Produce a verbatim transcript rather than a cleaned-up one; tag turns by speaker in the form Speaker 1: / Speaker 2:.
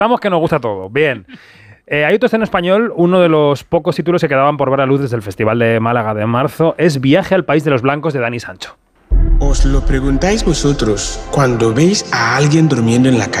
Speaker 1: Vamos que nos gusta todo. Bien. Eh, hay otros en español. Uno de los pocos títulos que quedaban por ver a luz desde el Festival de Málaga de marzo es Viaje al País de los Blancos de Dani Sancho.
Speaker 2: Os lo preguntáis vosotros cuando veis a alguien durmiendo en la calle.